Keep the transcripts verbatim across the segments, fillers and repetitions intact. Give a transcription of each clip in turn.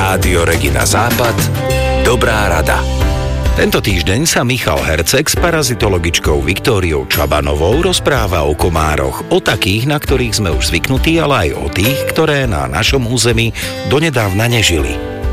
Rádio Regina Západ. Dobrá rada. Tento týždeň sa Michal Herceg s parazitologičkou Viktóriou Čabanovou rozpráva o komároch, o takých, na ktorých sme už zvyknutí, ale aj o tých, ktoré na našom území donedávna nežili.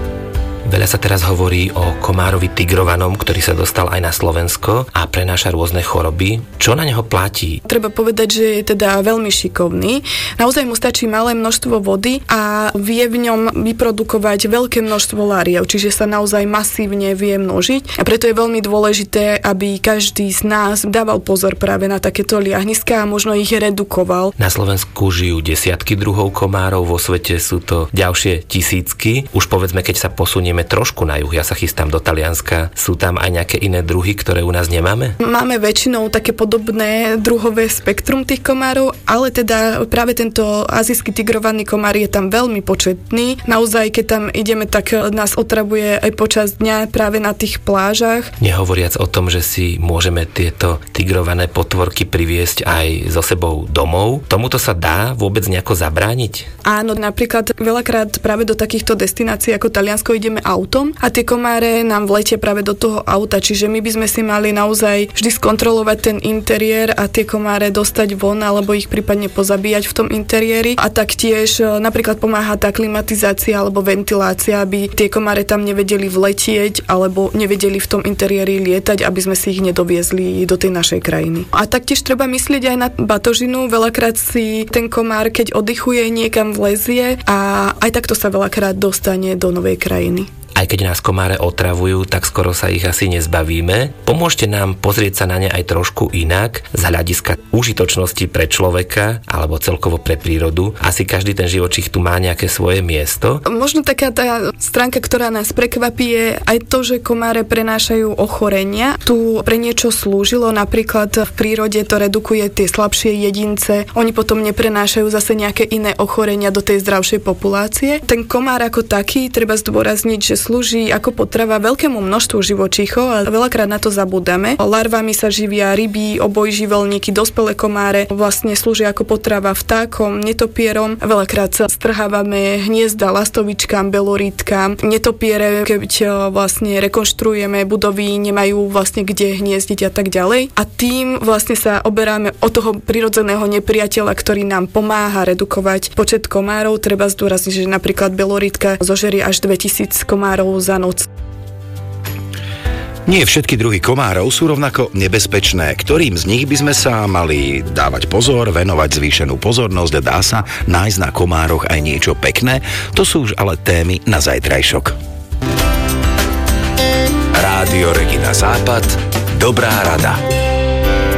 Veľa sa teraz hovorí o komárovi tigrovanom, ktorý sa dostal aj na Slovensko a prenáša rôzne choroby. Čo na neho platí? Treba povedať, že je teda veľmi šikovný. Naozaj mu stačí malé množstvo vody a vie v ňom vyprodukovať veľké množstvo lariev, čiže sa naozaj masívne vie množiť. A preto je veľmi dôležité, aby každý z nás dával pozor práve na takéto liahniská a možno ich redukoval. Na Slovensku žijú desiatky druhov komárov, vo svete sú to ďalšie tisícky. Už povedzme, keď sa posunieme trošku na juh, ja sa chystám do Talianska, sú tam aj nejaké iné druhy, ktoré u nás nemáme? Máme väčšinou také podobné druhové spektrum tých komárov, ale teda práve tento azijský tigrovaný komár je tam veľmi početný. Naozaj, keď tam ideme, tak nás otravuje aj počas dňa práve na tých plážach. Nehovoriac o tom, že si môžeme tieto tigrované potvorky priviesť aj so sebou domov. Tomuto sa dá vôbec nejako zabrániť? Áno, napríklad veľakrát práve do takýchto destinácií ako Taliansko ideme autom a tie komáre nám vletia práve do toho auta, čiže my by sme si mali naozaj vždy skontrolovať ten interiér a tie komáre dostať von alebo ich prípadne pozabíjať v tom interiéri a taktiež napríklad pomáha tá klimatizácia alebo ventilácia, aby tie komáre tam nevedeli vletieť alebo nevedeli v tom interiéri lietať, aby sme si ich nedoviezli do tej našej krajiny. A taktiež treba myslieť aj na batožinu, veľakrát si ten komár, keď oddychuje, niekam vlezie a aj takto sa veľakrát dostane do novej krajiny. Aj keď nás komáre otravujú, tak skoro sa ich asi nezbavíme. Pomôžte nám pozrieť sa na ne aj trošku inak, z hľadiska užitočnosti pre človeka, alebo celkovo pre prírodu. Asi každý ten živočích tu má nejaké svoje miesto. Možno taká tá stránka, ktorá nás prekvapí, je aj to, že komáre prenášajú ochorenia. Tu pre niečo slúžilo, napríklad v prírode to redukuje tie slabšie jedince. Oni potom neprenášajú zase nejaké iné ochorenia do tej zdravšej populácie. Ten komár ako taký, treba zdôrazniť, že slúži ako potrava veľkému množstvu živočíchov a veľakrát na to zabúdame. Larvami sa živia ryby, obojživelníky, dospelé komáre, vlastne slúžia ako potrava vtákom, netopierom. Veľakrát sa strhávame hniezda lastovičkám, belorítkam. Netopiere, keď vlastne rekonštruujeme budovy, nemajú vlastne kde hniezdiť a tak ďalej. A tým vlastne sa oberáme od toho prirodzeného nepriateľa, ktorý nám pomáha redukovať počet komárov. Treba zdôrazniť, že napríklad belorítka zožerie až dvetisíc komárov za noc. Nie všetky druhy komárov sú rovnako nebezpečné. Ktorým z nich by sme sa mali dávať pozor, venovať zvýšenú pozornosť a dá sa nájsť na komároch aj niečo pekné? To sú už ale témy na zajtrajšok. Rádio Regina Západ. Dobrá rada.